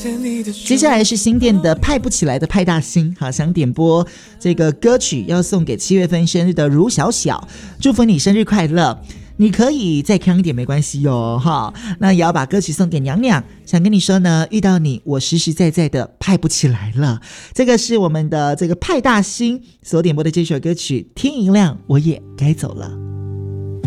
接下来是新店的派不起来的派大星，好，想点播这个歌曲要送给7月份生日的如小小，祝福你生日快乐。你可以再康一点没关系哦，哈，那也要把歌曲送给娘娘，想跟你说呢，遇到你我实实在在的派不起来了。这个是我们的这个派大星所点播的这首歌曲，天一亮我也该走了。